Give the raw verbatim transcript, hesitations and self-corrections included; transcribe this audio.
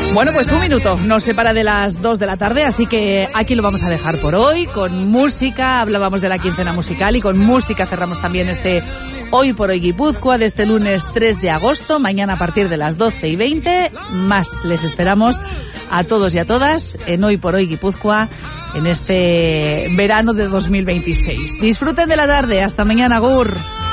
Bueno, pues un minuto nos separa de las dos de la tarde, así que aquí lo vamos a dejar por hoy, con música. Hablábamos de la quincena musical y con música cerramos también este Hoy por Hoy Guipúzcoa de este lunes tres de agosto. Mañana a partir de las doce y veinte, más les esperamos a todos y a todas en Hoy por Hoy Guipúzcoa en este verano de dos mil veintiséis. Disfruten de la tarde, hasta mañana, Gur.